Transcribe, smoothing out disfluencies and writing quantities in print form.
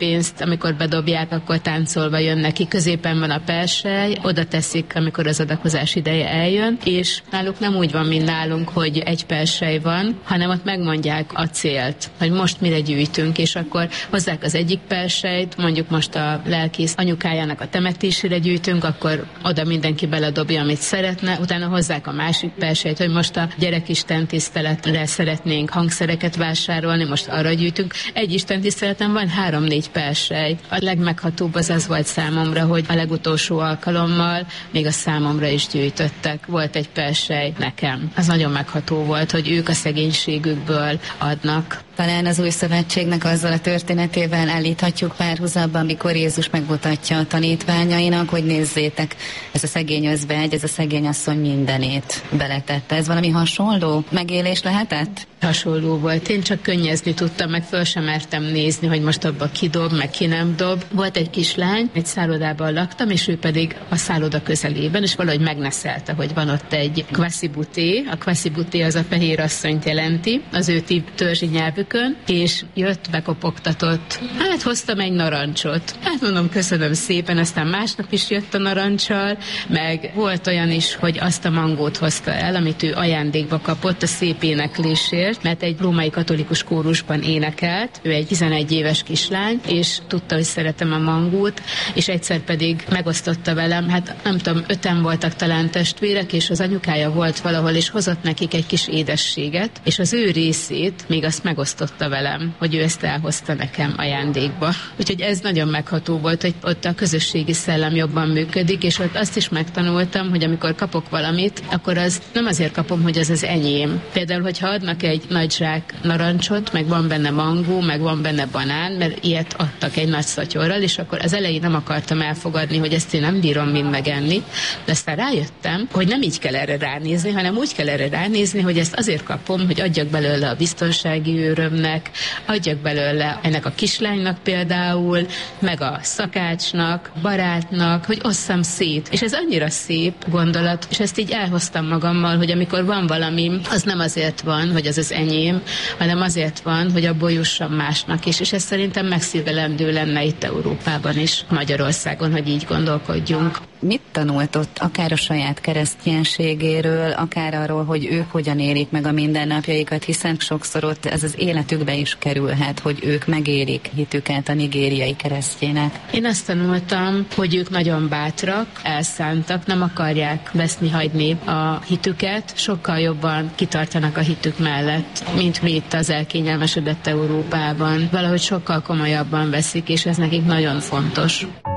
pénzt, amikor bedobják, akkor táncolva jönnek ki. Középen van a persely, oda teszik, amikor az adakozás ideje eljön, és náluk nem úgy van, mint nálunk, hogy egy persely van, hanem ott megmondják a célt, hogy most mire gyűjtünk, és akkor hozzák az egyik perselyt, mondjuk most a lelkész anyukájának a temetésére gyűjtünk, akkor oda mindenki beledobja, amit szeretne, utána hozzák a másik perselyt, hogy most a gyerekisten tiszteletre szeretnénk hangszereket vásárolni, most arra gyűjtünk. Egy istentiszteleten van 3-4 persely. A legmeghatóbb az volt számomra, hogy a legutolsó alkalommal még a számomra is gyűjtöttek. Volt egy persely nekem. Az nagyon megható volt, hogy ők a szegénységükből adnak. Talán az új szövetségnek azzal a történetével állíthatjuk párhuzamba, amikor Jézus megmutatja a tanítványainak, hogy nézzétek, ez a szegény özvegy, ez a szegény asszony mindenét beletette. Ez valami hasonló megélés lehetett? Hasonló volt. Én csak könnyezni tudtam, meg föl sem mertem nézni, hogy most abba ki dob, meg ki nem dob. Volt egy kislány, egy szállodában laktam, és ő pedig a szálloda közelében, és valahogy megneszelte, hogy van ott egy kvaszibuté. A kvaszibuté az a fehér asszonyt jelenti, az ő törzsi nyelvükön, és jött, bekopogtatott. Hát hoztam egy narancsot. Hát mondom, köszönöm szépen, aztán másnap is jött a narancsal, meg volt olyan is, hogy azt a mangót hozta el, amit ő ajándékba kapott a szép éneklésért, mert egy római katolikus kórusban énekelt, ő egy 11 éves kislány, és tudta, hogy szeretem a mangót, és egyszer pedig megosztotta velem, hát nem tudom, 5-en voltak talán testvérek, és az anyukája volt valahol, és hozott nekik egy kis édességet, és az ő részét még azt megosztotta velem, hogy ő ezt elhozta nekem ajándékba. Úgyhogy ez nagyon megható volt, hogy ott a közösségi szellem jobban működik, és ott azt is megtanultam, hogy amikor kapok valamit, akkor az nem azért kapom, hogy az az enyém. Például, hogyha adnak egy nagy zsák narancsot, meg van benne mangó, meg van benne banán, mert ilyet adtak egy nagy szatyorral, és akkor az elején nem akartam elfogadni, hogy ezt én nem bírom mind megenni, de aztán rájöttem, hogy nem így kell erre ránézni, hanem úgy kell erre ránézni, hogy ezt azért kapom, hogy adjak belőle a biztonsági őrömnek, adjak belőle ennek a kislánynak például, meg a szakácsnak, barátnak, hogy osszam szét. És ez annyira szép gondolat, és ezt így elhoztam magammal, hogy amikor van valami, az nem azért van, hogy az enyém, hanem azért van, hogy abból jussam másnak is. És ez szerintem megszívelendő lenne itt Európában is, Magyarországon, hogy így gondolkodjunk. Mit tanult ott akár a saját kereszténységéről, akár arról, hogy ők hogyan élik meg a mindennapjaikat, hiszen sokszor ott ez az életükbe is kerülhet, hogy ők megélik hitüket a nigériai keresztjének. Én azt tanultam, hogy ők nagyon bátrak, elszántak, nem akarják veszni hagyni a hitüket, sokkal jobban kitartanak a hitük mellett, mint mi itt az elkényelmesedett Európában. Valahogy sokkal komolyabban veszik, és ez nekik nagyon fontos.